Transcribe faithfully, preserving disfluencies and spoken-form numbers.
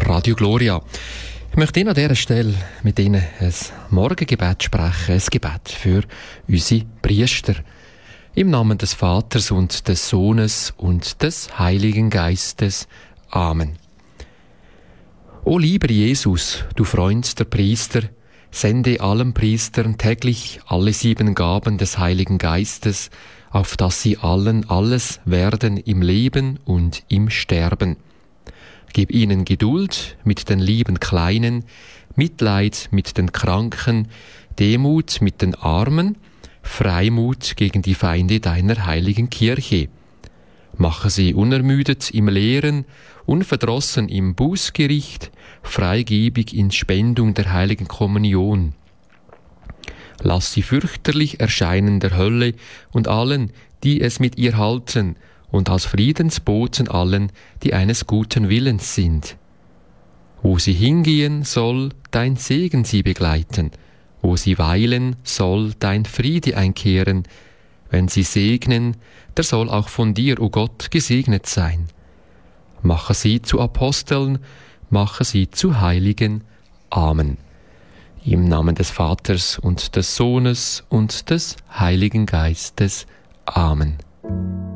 Radio Gloria. Ich möchte Ihnen an dieser Stelle mit Ihnen ein Morgengebet sprechen, ein Gebet für unsere Priester. Im Namen des Vaters und des Sohnes und des Heiligen Geistes. Amen. O lieber Jesus, du Freund der Priester, sende allen Priestern täglich alle sieben Gaben des Heiligen Geistes, auf dass sie allen alles werden im Leben und im Sterben. Gib ihnen Geduld mit den lieben Kleinen, Mitleid mit den Kranken, Demut mit den Armen, Freimut gegen die Feinde deiner heiligen Kirche. Mache sie unermüdet im Lehren, unverdrossen im Bußgericht, freigebig in Spendung der heiligen Kommunion. Lass sie fürchterlich erscheinen der Hölle und allen, die es mit ihr halten, und als Friedensboten allen, die eines guten Willens sind. Wo sie hingehen, soll dein Segen sie begleiten, wo sie weilen, soll dein Friede einkehren. Wenn sie segnen, der soll auch von dir, o Gott, gesegnet sein. Mache sie zu Aposteln, mache sie zu Heiligen. Amen. Im Namen des Vaters und des Sohnes und des Heiligen Geistes. Amen.